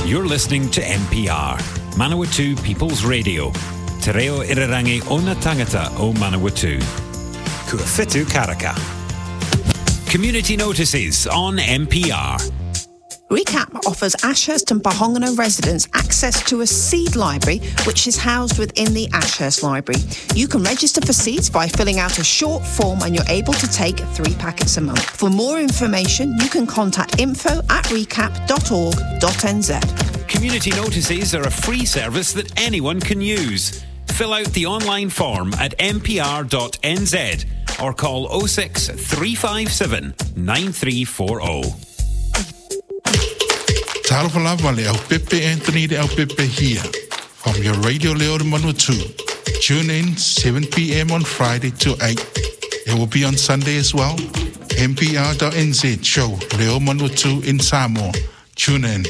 You're listening to NPR, Manawatu People's Radio. Te reo irirangi o na tangata o Manawatu. Kua whitu karaka. Community notices on NPR. ReCap offers Ashurst and Bahongana residents access to a seed library which is housed within the Ashurst Library. You can register for seeds by filling out a short form and you're able to take 3 packets a month. For more information, you can contact info@recap.org.nz. Community notices are a free service that anyone can use. Fill out the online form at npr.nz or call 06 357 9340. Talvalava le au Pepe Anthony le au Pepe here from your radio Leo Manawatu. Tune in 7 p.m. on Friday to 8. It will be on Sunday as well. NPR.nz show Leo Manawatu in Samoa. Tune in.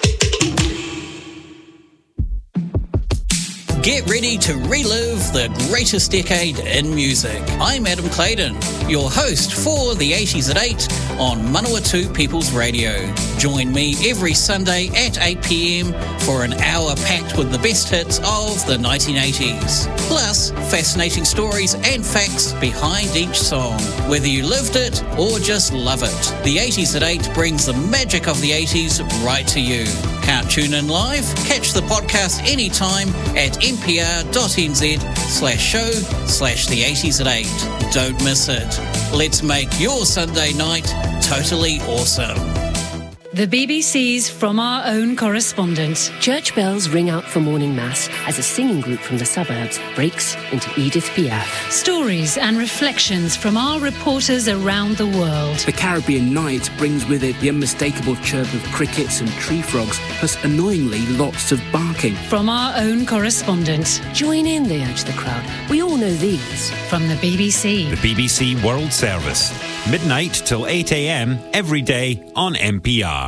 Get ready to relive the greatest decade in music. I'm Adam Clayton, your host for the 80s at 8 on Manawatu People's Radio. Join me every Sunday at 8 p.m. for an hour packed with the best hits of the 1980s. Plus, fascinating stories and facts behind each song, whether you lived it or just love it. The 80s at 8 brings the magic of the 80s right to you. Can't tune in live? Catch the podcast anytime at npr.nz/show/the 80s at 8. Don't miss it. Let's make your Sunday night totally awesome. The BBC's From Our Own correspondent. Church bells ring out for morning mass as a singing group from the suburbs breaks into Edith Piaf. Stories and reflections from our reporters around the world. The Caribbean night brings with it the unmistakable chirp of crickets and tree frogs, plus annoyingly lots of barking. From Our Own correspondent. Join in, they urge the crowd. We all know these. From the BBC. The BBC World Service. Midnight till 8 a.m. every day on NPR.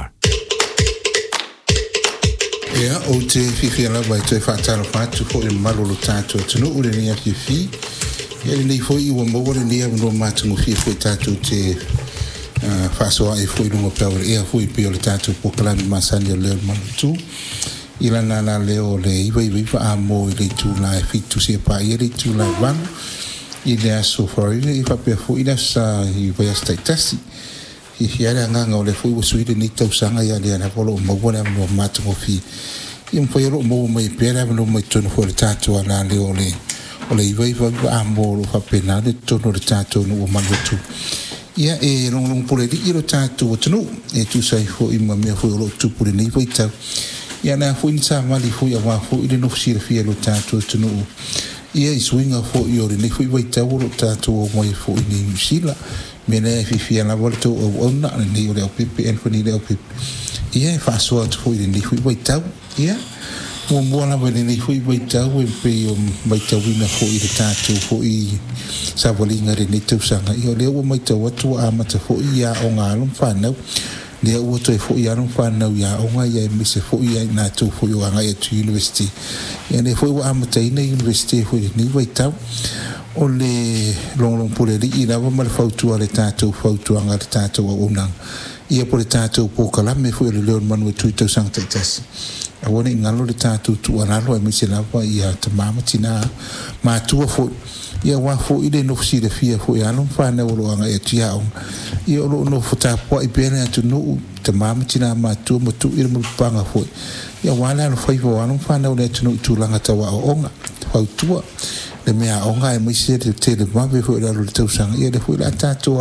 Ea o te whiwhiala vai toi whātara whātu fo i marolo tātua tunu ure ni a whiwhi. Ia ni nei fo i ua mawara ni a mno mātungu whia fo i tātua te whasoa e fo i runga pēwara ea fo i pio le tātua pokalami māsani a leo Manawatu. Ila nana leo le iwa iwa a mo i le tūla e whitu se pā i le tūla e wanu. I le aso wharewe i whapea fo i nasa i vai astai tasi. I hiara nganga o le fui wa suire ni tausanga ia le ana polo o mawana amno mātungo whi. I mwhaero o mawa mai pēra amno mai tono fo le tātua la le o le iwa iwa a mo lo whapena le tono le tātua no o Manawatu. Ia e long pole di iro tātua tonu e tu sai fo i mamea fo i lo tupure ni vai tau. Ia na fo i nisa mali fo i awa fo i le nofsira fia lo tātua tonu. Ia i swinga fo i ore ni fo i vai tau lo tātua o mai fo i ni Sila. Mena e whiwhia na wale tau au na ni o leo pepe en whani leo pepe. Ia e whasoa tu fo i ni fo i vai tau. Ia mua na wale ni fo i vai tau e pe o mai tau ina fo i le tātou fo i sawalinga re ni tausanga. Ia o leo o mai tau atu a mata fo i a o ngā alum whanau. Lea ua toi fo i alum whanau ia o ngā ia e mese fo i a nā tau fo i o anga ia tu university. Ia ne fo i wa amata ina university fo i ni vai tau. O le long pule li ina wa ma le fautua le tātou fautuanga le tātou a unang. Ia po le tātou pokalame fu le leo Manawatu i tausanga taitasi. A wane i ngalo le tātou tuanalo e mese lawa ia ta mama tina mātua fu. Ia wa fu i le nofsi le fia fu i alum whana o loanga e tia on. Ia o lo nofu tāpua i pēne atu nuu ta mama tina mātua matu i le mulupanga fu. Ia wale alo whaiva o alum whana o le atu nuu tūlanga tawa o onga. Fautua. Le mea onga e maise te le mawe fu i lalo le tausanga. Ia le fu i la tātua